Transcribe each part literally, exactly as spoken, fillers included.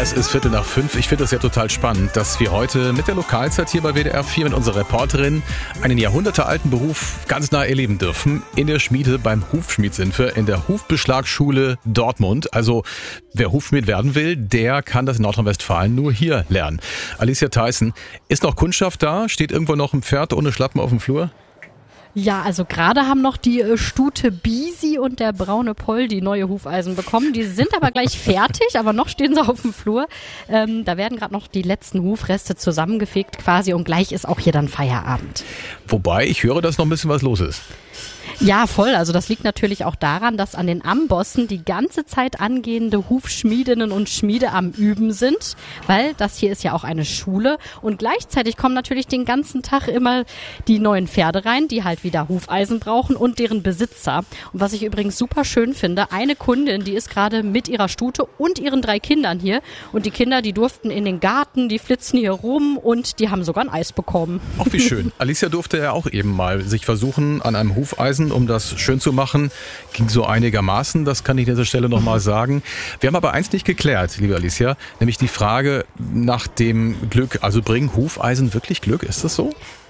Es ist Viertel nach fünf. Ich finde das ja total spannend, dass wir heute mit der Lokalzeit hier bei W D R vier mit unserer Reporterin einen jahrhundertealten Beruf ganz nah erleben dürfen. In der Schmiede beim Hufschmied sind wir, in der Hufbeschlagsschule Dortmund. Also wer Hufschmied werden will, der kann das in Nordrhein-Westfalen nur hier lernen. Alicia Theissen, ist noch Kundschaft da? Steht irgendwo noch ein Pferd ohne Schlappen auf dem Flur? Ja, also gerade haben noch die äh, Stute Bisi und der braune Poll die neue Hufeisen bekommen. Die sind aber gleich fertig, aber noch stehen sie auf dem Flur. Ähm, da werden gerade noch die letzten Hufreste zusammengefegt quasi und gleich ist auch hier dann Feierabend. Wobei, ich höre, dass noch ein bisschen was los ist. Ja, voll. Also das liegt natürlich auch daran, dass an den Ambossen die ganze Zeit angehende Hufschmiedinnen und Schmiede am Üben sind, weil das hier ist ja auch eine Schule und gleichzeitig kommen natürlich den ganzen Tag immer die neuen Pferde rein, die halt wieder Hufeisen brauchen und deren Besitzer. Und was ich übrigens super schön finde, eine Kundin, die ist gerade mit ihrer Stute und ihren drei Kindern hier und die Kinder, die durften in den Garten, die flitzen hier rum und die haben sogar ein Eis bekommen. Ach, wie schön. Alicia durfte ja auch eben mal sich versuchen an einem Hufeisen, um das schön zu machen. Ging so einigermaßen, das kann ich an dieser Stelle nochmal sagen. Wir haben aber eins nicht geklärt, liebe Alicia, nämlich die Frage nach dem Glück. Also bringen Hufeisen wirklich Glück? Ist das so?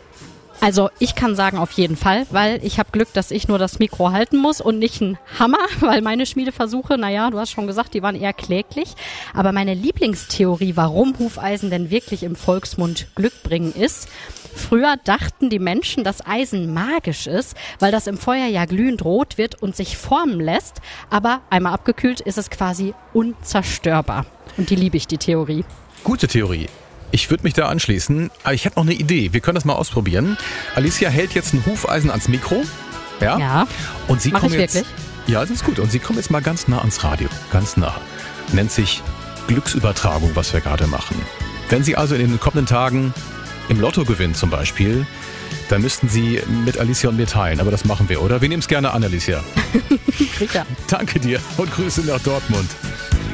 Also ich kann sagen auf jeden Fall, weil ich habe Glück, dass ich nur das Mikro halten muss und nicht einen Hammer, weil meine Schmiedeversuche, naja, du hast schon gesagt, die waren eher kläglich. Aber meine Lieblingstheorie, warum Hufeisen denn wirklich im Volksmund Glück bringen, ist, früher dachten die Menschen, dass Eisen magisch ist, weil das im Feuer ja glühend rot wird und sich formen lässt. Aber einmal abgekühlt ist es quasi unzerstörbar. Und die liebe ich, die Theorie. Gute Theorie. Ich würde mich da anschließen. Aber ich habe noch eine Idee. Wir können das mal ausprobieren. Alicia hält jetzt ein Hufeisen ans Mikro. Ja. Ja. Und Sie Mach kommen ich jetzt. wirklich? Ja, das ist gut. Und Sie kommen jetzt mal ganz nah ans Radio. Ganz nah. Nennt sich Glücksübertragung, was wir gerade machen. Wenn Sie also in den kommenden Tagen im Lotto gewinnen zum Beispiel, dann müssten Sie mit Alicia und mir teilen. Aber das machen wir, oder? Wir nehmen es gerne an, Alicia. Sicher. Danke dir und Grüße nach Dortmund.